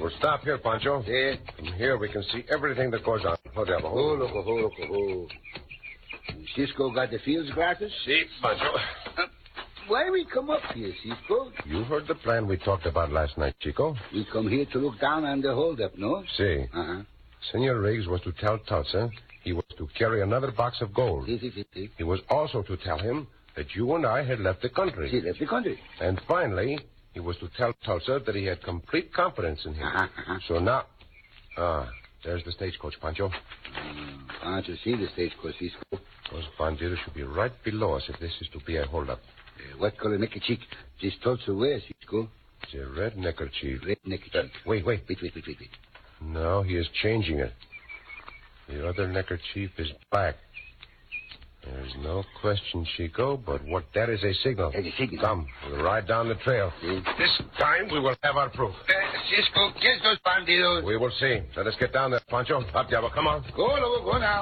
We'll stop here, Pancho. Yeah. From here, we can see everything that goes on. Oh, devil. Oh. Cisco got the fields glasses? See, Pancho. Why we come up here, Cisco? You heard the plan we talked about last night, Chico. We come here to look down on the holdup, no? See. Uh-huh. Senor Riggs was to tell Tulsa he was to carry another box of gold. See. He was also to tell him that you and I had left the country. He left the country. And finally, he was to tell Tulsa that he had complete confidence in him. Uh-huh. So now... there's the stagecoach, Pancho. Pancho, see the stagecoach, Cisco. Those bandidos should be right below us if this is to be a holdup. What color neckerchief this Tulsa wears, Cisco? It's a red neckerchief. Red neckerchief. Wait. Wait. No, he is changing it. The other neckerchief is black. There's no question, Chico, but what that is a signal. It's a signal. Come, we'll ride down the trail. See? This time we will have our proof. Cisco, catch those bandidos. We will see. Let us get down there, Pancho. Up, Diablo, come on. Go now.